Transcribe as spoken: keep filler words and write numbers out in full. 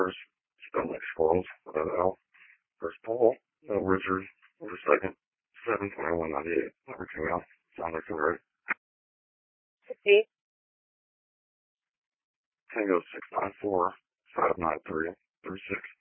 First, spelled like squirrels, without L. First Paul, no Richard, over second, seven twenty-one ninety-eight. Number two out. Sound like the right. fifty. Tango six nine four five nine three three six.